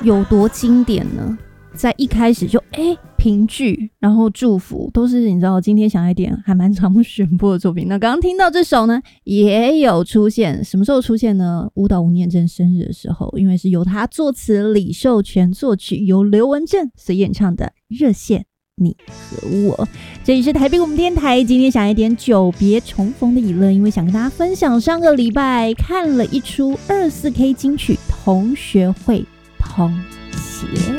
有多经典呢？在一开始就评剧，然后祝福，都是你知道今天想一点还蛮常选播的作品。那刚刚听到这首呢，也有出现，什么时候出现呢？舞蹈吴念真生日的时候，因为是由他作词，李寿全作曲，由刘文正所演唱的《热线你和我》。这里是台北广播电台，今天想一点久别重逢的以乐，因为想跟大家分享上个礼拜看了一出24K 金曲同学会通协。